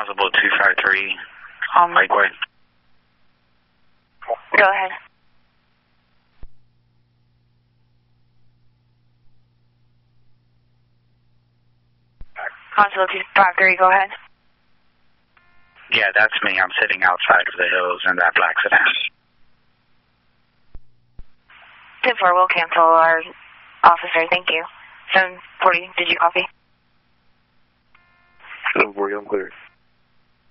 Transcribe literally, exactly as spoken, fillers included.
possible two five three on Lakeway. Go ahead. Constable two five three, go ahead. Yeah, that's me. I'm sitting outside of the hills in that black sedan. ten four, we'll cancel our officer, thank you. seven forty, did you copy? seven forty, I'm clear.